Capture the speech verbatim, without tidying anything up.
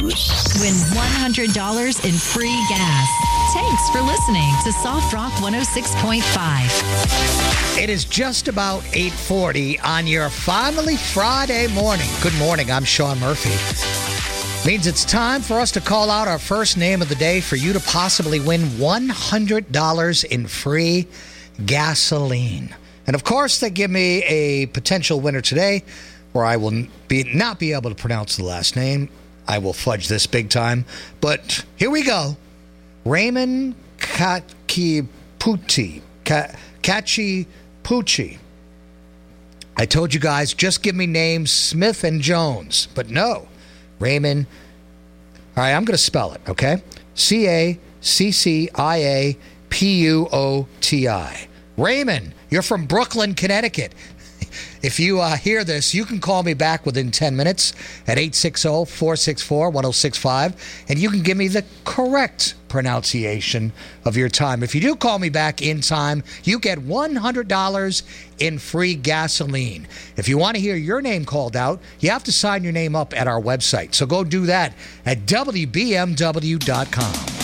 Win one hundred dollars in free gas. Thanks for listening to Soft Rock one oh six point five. It is just about eight forty on your finally Friday morning. Good morning. I'm Sean Murphy. Means it's time for us to call out our first name of the day for you to possibly win one hundred dollars in free gasoline. And of course, they give me a potential winner today where I will be not be able to pronounce the last name. I will fudge this big time. But here we go. Raymond Kachipucci. Kachipucci. I told you guys, just give me names Smith and Jones. But no. Raymond. All right, I'm going to spell it, okay? C A C C I A P U O T I. Raymond, you're from Brooklyn, Connecticut. If you uh, hear this, you can call me back within ten minutes at eight six zero, four six four, one zero six five, and you can give me the correct pronunciation of your time. If you do call me back in time, you get one hundred dollars in free gasoline. If you want to hear your name called out, you have to sign your name up at our website. So go do that at W B M W dot com.